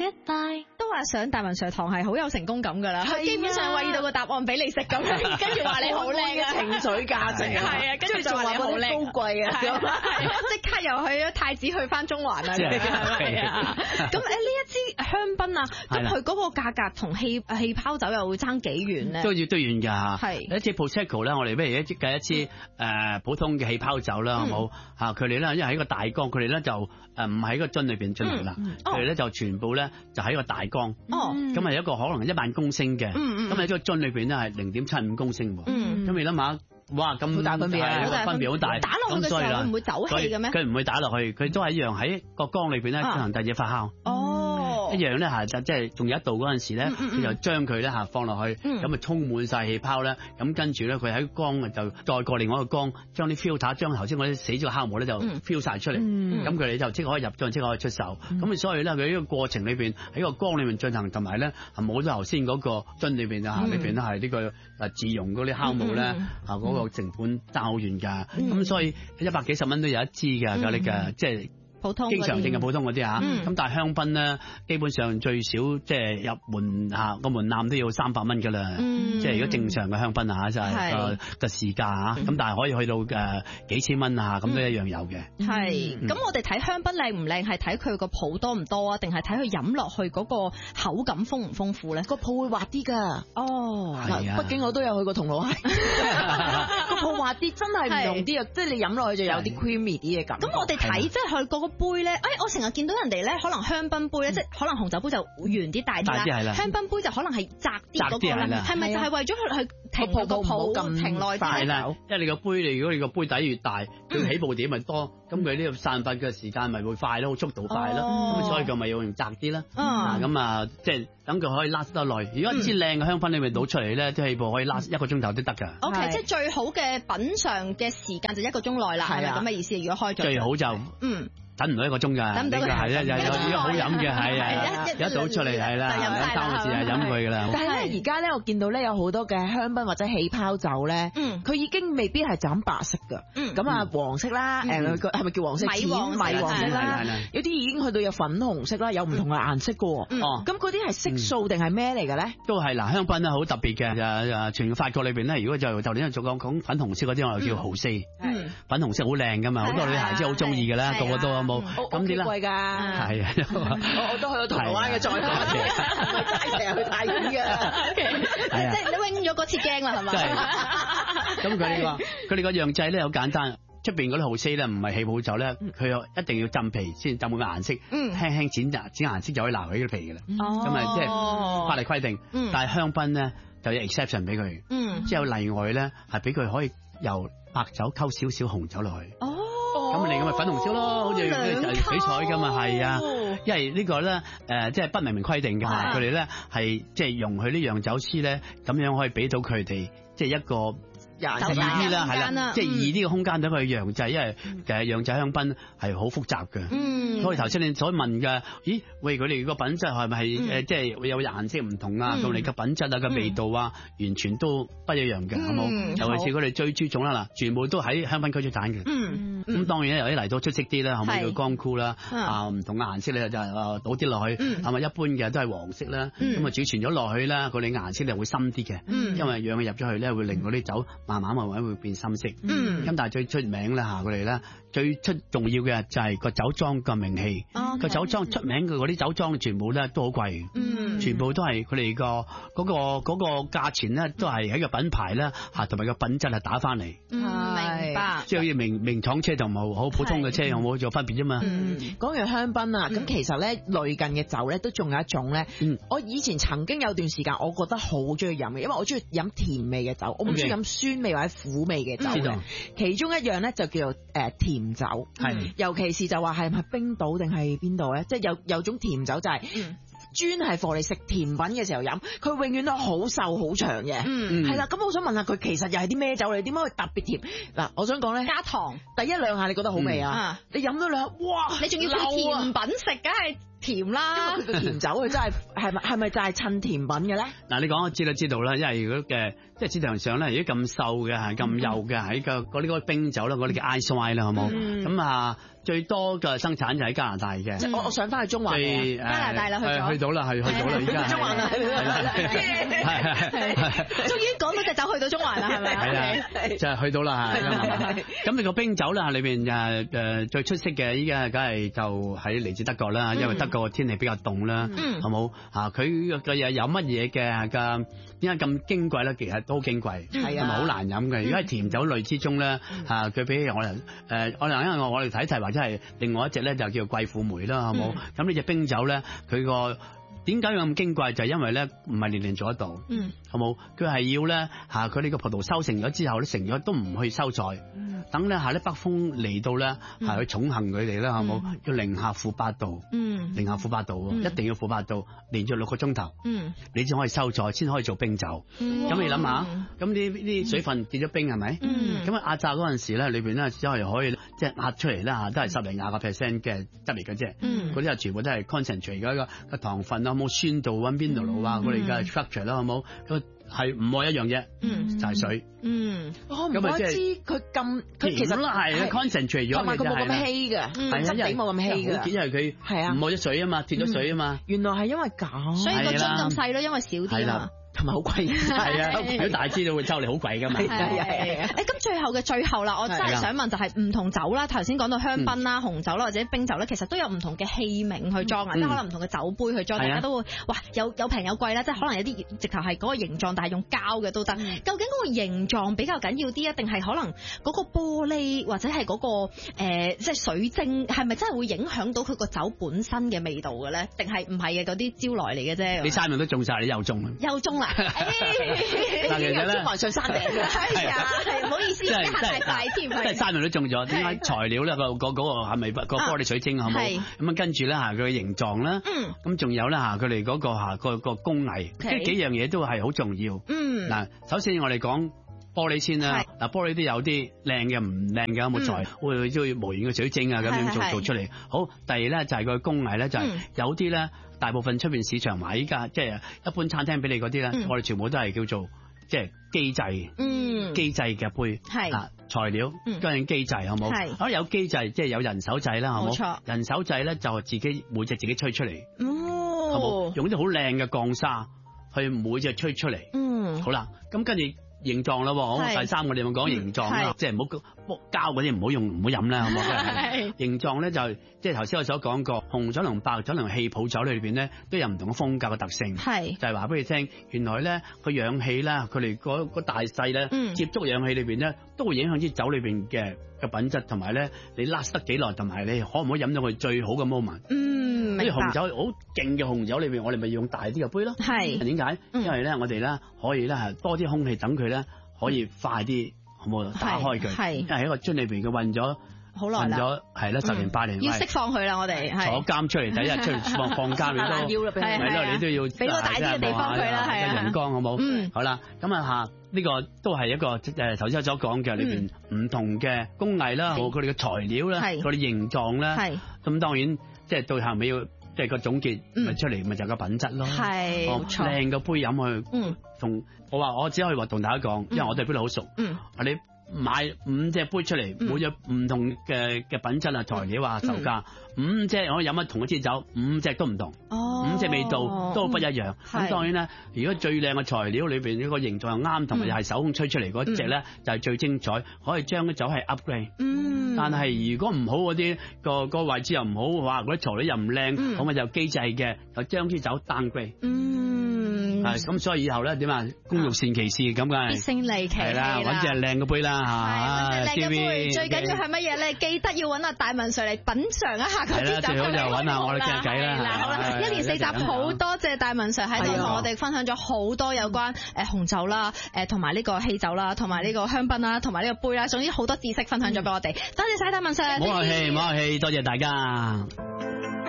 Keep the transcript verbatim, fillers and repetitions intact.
Goodbye。 都話上大文 Sir 堂係好有成功感㗎啦，佢基本上餵到個答案俾你食咁樣，跟住話你好叻啊， 情緒價值啊， 係啊，跟住就話你好叻， 高貴啊， 即刻又去咗太子去翻中環啦，係啊。咁誒呢一支香檳啊，咁佢嗰個價格同氣氣泡酒又會爭幾遠咧？ 都要都遠㗎。 係一支 Prosecco 咧，我哋不如一支計一支誒普通嘅氣泡酒啦，好冇嚇？佢哋咧因為喺個大缸，佢哋咧就誒唔喺個樽裏邊進行啦，佢哋咧就全部咧就喺個大缸。哦，咁係一個可能一萬公升嘅，咁喺個樽裏邊咧係零點七五公升喎。咁你諗下，哇咁大分別啊， 分別好大。 打落去嘅時候會唔會走氣嘅咩？ 佢唔會打落去，佢都係一樣喺個缸裏邊咧進行第二發酵。哦，一樣咧嚇，就即係仲有一度嗰陣時咧，佢就將佢咧嚇放落去，咁啊充滿晒氣泡咧，咁跟住咧佢喺缸啊就再過另外一個缸，將啲 filter 將頭先嗰啲死咗嘅酵母咧就 fill 晒出嚟，咁佢哋就即刻可以入樽，即刻可以出售。咁所以咧佢呢個過程裏邊喺個缸裏面進行，同埋咧係冇咗頭先嗰個樽裏邊啊裏邊咧係呢個啊自溶嗰啲酵母咧啊嗰個成本爭好遠㗎。咁所以一百幾十蚊都有一支㗎，嗰啲嘅即係。 普通經常性嘅普通嗰啲嚇，咁、嗯、但係香檳咧，基本上最少即係入門嚇個門檻都要三百蚊㗎啦，嗯、即係如果正常嘅香檳嚇就係個個市價嚇，咁、嗯、但係可以去到誒幾千蚊嚇，咁都一樣有嘅。 係、嗯，咁、嗯、我哋睇香檳靚唔靚係睇佢個泡多唔多啊，定係睇佢飲落去嗰個口感豐唔豐富咧？個泡會滑啲㗎。哦， 嗱、啊，畢竟我都有去過銅鑼灣，個泡滑啲真係唔同啲啊，即係你飲落去就有啲 creamy 啲嘅感覺。 咁我哋睇即係佢嗰個杯咧，哎，我成日見到人哋咧，可能香檳杯咧，即係可能紅酒杯就圓啲大啲啦，香檳杯就可能係窄啲嗰個啦，係咪就係為咗佢去停個泡咁停耐啲？ 係啦，因為你個杯，你如果你個杯底越大，佢起步點咪多，咁佢呢個散發嘅時間咪會快咯，速度快咯，咁所以佢咪要用窄啲啦。咁啊，即係等佢可以 last 得耐。如果一支靚嘅香檳你咪倒出嚟咧，啲氣泡可以 last 一個鐘頭都得㗎。 OK，即係最好嘅品嚐嘅時間就一個鐘內啦，係咪咁嘅意思？如果開咗最好就嗯。等唔到一個鐘㗎，呢個係啊，有有有啲好飲嘅係啊，一倒出嚟係啦，一三個字係飲佢㗎啦。 但係咧，而家咧我見到咧有好多嘅香檳或者氣泡酒咧，佢已經未必係就咁白色㗎，咁啊黃色啦，誒係咪叫黃色？ 米黃米黃色啦，有啲已經去到有粉紅色啦，有唔同嘅顏色㗎喎。哦，咁嗰啲係色素定係咩嚟嘅咧？ 都係嗱，香檳咧好特別嘅，誒誒，全法國裏邊咧，如果就就呢度講講粉紅色嗰啲，我就叫豪斯，粉紅色好靚㗎嘛，好多女孩子好中意㗎啦，個個都有冇？咁啲啦。貴㗎，係啊！我我都去咗銅鑼灣嘅，再講一次，成日去太遠嘅， 即係你永咗嗰次驚啦，係嘛？ 咁佢哋話，佢哋個釀製咧好簡單，出邊嗰啲豪斯咧唔係氣泡酒咧，佢又一定要浸皮先浸滿個顏色，輕輕剪剪顏色就可以撈起啲皮㗎啦。咁啊，即係法例規定，但係香檳咧就有 exception 俾佢，即係有例外咧，係俾佢可以由白酒溝少少紅酒落去。咁你咁咪粉紅色咯，好似就係比賽咁啊，係啊，因為呢個咧誒，即係不明文規定㗎，佢哋咧係即係容許呢樣酒師咧咁樣可以俾到佢哋即係一個。易啲啦，係啦，即係易啲嘅空間等佢釀製，因為其實釀製香檳係好複雜嘅。嗯，所以頭先你所問嘅，咦喂，佢哋個品質係咪係誒，即係會有顏色唔同啊，同你嘅品質啊嘅味道啊，完全都不一樣嘅，好冇？尤其是佢哋最注重啦，嗱，全部都喺香檳區出產嘅。嗯，咁當然咧，有啲嚟到出色啲啦，後尾叫光酷啦，啊唔同嘅顏色咧就啊倒啲落去，係咪一般嘅都係黃色啦？咁啊儲存咗落去啦，佢哋顏色咧會深啲嘅，因為氧氣入咗去咧會令嗰啲酒慢慢慢慢會變深色，嗯，咁但係最出名咧吓，佢哋咧最出重要嘅就係個酒莊嘅名氣，個酒莊出名嘅嗰啲酒莊全部咧都好貴，嗯，全部都係佢哋個嗰個嗰個價錢咧都係喺個品牌咧吓同埋個品質係打翻嚟， 嗯，明白， 即係好似名名廠車同冇好普通嘅車有冇做分別啫嘛。 嗯，講完香檳啊，咁其實咧類近嘅酒咧都仲有一種咧，我以前曾經有段時間我覺得好中意飲嘅，因為我中意飲甜味嘅酒，我唔中意飲酸味或者苦味嘅酒，嗯、其中一樣咧就叫做誒、呃、甜酒，係、嗯，尤其是就話係咪冰島定係邊度咧？即係有有種甜酒就係、是。嗯專係貨你食甜品嘅時候飲，佢永遠都好瘦好長嘅，嗯，係啦。咁我想問下佢其實又係啲咩酒嚟？點解會特別甜？嗱，我想講咧， 加糖， 第一兩下你覺得好味啊，你飲咗兩下，哇！ 你仲要配甜品食，梗係甜啦。 佢個甜酒佢真係係咪係咪就係襯甜品嘅咧？嗱， 你講我知都知道啦，因為如果嘅即係市場上咧，如果咁瘦嘅係咁幼嘅喺個嗰啲嗰啲冰酒啦，嗰啲叫 ice wine 啦，好冇？咁啊。最多嘅生產就喺加拿大嘅， 即係我我想翻去中環嘅加拿大啦，去咗去到啦，係去到啦，而家中環啦， 係係係，終於講到隻酒去到中環啦，係咪啊？ 係啊，就係去到啦嚇。咁你個冰酒啦，裏邊誒誒最出色嘅依家梗係就喺嚟自德國啦，因為德國嘅天氣比較凍啦，好冇嚇？佢嘅嘢有乜嘢嘅嘅？點解咁矜貴咧？其實都好矜貴，同埋好難飲嘅。如果係甜酒類之中咧嚇，佢比起我哋誒，我哋因為我我哋睇睇話。即係另外一隻咧，就叫貴婦梅啦，好冇？咁呢隻冰酒咧，佢個點解咁矜貴？就係因為咧，唔係年年做得到，嗯，好冇？佢係要咧嚇，佢呢個葡萄收成咗之後咧，成咗都唔去收載，等咧下啲北風嚟到咧，係去寵幸佢哋啦，好冇？要零下負八度，嗯，零下負八度，一定要負八度，連續六個鐘頭，嗯，你先可以收載，先可以做冰酒。咁你諗下，咁呢啲水分結咗冰係咪？嗯，咁啊壓榨嗰陣時咧，裏邊咧只係可以即係壓出嚟啦嚇，都係十零廿個 percent 嘅質嚟嘅啫。嗯，嗰啲啊全部都係 concentrate 嗰個個糖分啊，冇酸度啊，邊度路啊，我哋而家係 structure 啦，好冇？個係唔愛一樣嘢，嗯，就係水。嗯， 我唔怪之佢咁，佢其實係 concentrate 咗， 同埋佢冇咁稀嘅，質地冇咁稀嘅， 因為佢係啊，唔愛咗水啊嘛，脫咗水啊嘛。 原來係因為咁， 所以個樽咁細咯，因為少啲啊。 同埋好貴， 係啊！如果大支就會收你好貴噶嘛。係係係。誒咁最後嘅最後啦，我真係想問就係唔同酒啦，頭先講到香檳啦、紅酒啦或者冰酒咧，其實都有唔同嘅器皿去裝啊，即係可能唔同嘅酒杯去裝，大家都會哇有有平有貴啦，即係可能有啲直頭係嗰個形狀，但係用膠嘅都得。究竟嗰個形狀比較緊要啲啊，定係可能嗰個玻璃或者係嗰個誒即係水晶係咪真係會影響到佢個酒本身嘅味道嘅咧？定係唔係嘅嗰啲招來嚟嘅啫？ 你三樣都中晒，你又中啊？ 又中啦！ 但其實咧， 中環上山頂嘅， 係啊，係唔好意思，真係太快添， 即係三樣都中咗。點解材料咧？個嗰嗰個係咪個玻璃水晶好冇？咁啊，跟住咧嚇佢嘅形狀啦，咁仲有咧嚇佢哋嗰個嚇個個工藝，即係幾樣嘢都係好重要。嗯，嗱，首先我哋講玻璃先啦。嗱，玻璃都有啲靚嘅，唔靚嘅有冇材？會都要磨完嘅水晶啊，咁樣做做出嚟。好，第二咧就係個工藝咧，就係有啲咧。大部分出邊市場買依家即係一般餐廳俾你嗰啲咧，嗯、我哋全部都係叫做即係機製，嗯，機製嘅杯係啊材料，跟住機製好冇？係，可有機製即係有人手製啦，好冇？冇錯，人手製咧就自己每隻自己吹出嚟，哦，好冇？用啲好靚嘅鋼砂去每隻吹出嚟，嗯，好啦，咁跟住。形狀啦，好，第三個你咪講形狀啦，即係唔好膠嗰啲唔好用，唔好飲啦，好冇？形狀咧就即係頭先我所講過，紅酒同白酒同氣泡酒裏邊咧都有唔同嘅風格嘅特性，係就係話俾你聽，原來咧個氧氣啦，佢哋嗰個大細咧接觸氧氣裏邊咧都會影響啲酒裏邊嘅嘅品質，同埋咧你 last 得幾耐，同埋你可唔可以飲到佢最好嘅 moment。嗯，明白。啲紅酒好勁嘅紅酒裏邊，我哋咪用大啲嘅杯咯。係點解？因為咧我哋咧可以咧係多啲空氣等佢咧。可以快啲，好冇打開佢，因為喺個樽裏邊佢韞咗好耐啦，韞咗係啦十年八年， 要釋放佢啦，我哋坐監出嚟，第一日出嚟放放監你都係啦，你都要俾個大啲嘅地方佢啦，係啊， 陽光好冇？嗯，好啦，咁啊嚇呢個都係一個誒頭先所講嘅裏邊唔同嘅工藝啦，佢哋嘅材料啦，佢哋形狀啦，咁當然即係到後尾要。即係個總結咪出嚟，咪就個品質咯。係，冇錯。靚個杯飲去，嗯，同我話我只可以話同大家講，因為我對杯好熟。嗯，你買五隻杯出嚟，每隻唔同嘅嘅品質啊、材料啊、售價，五隻我飲一同一支酒，五隻都唔同。哦，五隻味道都不一樣。咁當然啦，如果最靚嘅材料裏邊呢個形狀又啱，同埋又係手工吹出嚟嗰隻咧，就係最精彩，可以將啲酒係 upgrade。嗯，但係如果唔好嗰啲個個位置又唔好，話嗰啲材料又唔靚，咁咪就機製嘅，就將啲酒 downgrade。嗯，係咁，所以以後咧點啊，工欲善其事咁梗係必勝利其器啦， 揾隻靚嘅杯啦嚇。 係，揾隻靚嘅杯，最緊要係乜嘢咧？記得要揾阿大文 Sir 嚟品嚐一下嗰啲酒。 最好就揾下我哋傾下偈啦。 好啦，一連四集好多謝大文 Sir 喺度同我哋分享咗好多有關誒紅酒啦，誒同埋呢個氣酒啦，同埋呢個香檳啦，同埋呢個杯啦，總之好多知識分享咗俾我哋。多謝晒大文 Sir。 唔好客氣，唔好客氣，多謝大家。